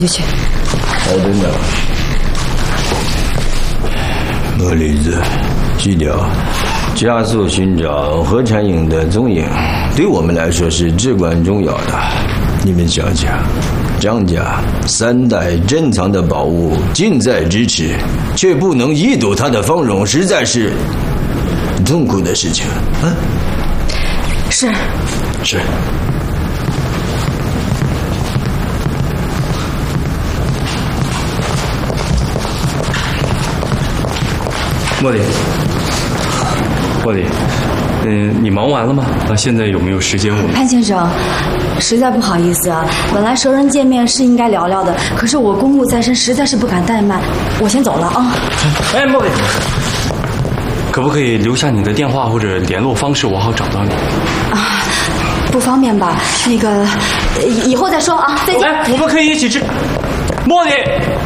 就去。 等等，莫里子，记得加速寻找何产影的踪影，对我们来说是至关重要的。你们想想，张家3代珍藏的宝物近在咫尺，却不能一睹它的芳容，实在是痛苦的事情。啊， 是。 茉莉，你忙完了吗？现在有没有时间？ 潘先生，实在不好意思啊，本来熟人见面是应该聊聊的，可是我公务在身，实在是不敢怠慢，我先走了啊。 哎，茉莉，可不可以留下你的电话或者联络方式，我好找到你？ 啊，不方便吧？那个，以后再说啊，再见。 哎，我们可以一起吃。茉莉。